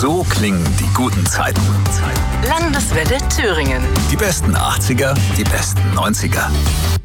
So klingen die guten Zeiten. Landeswelle Thüringen. Die besten 80er, die besten 90er.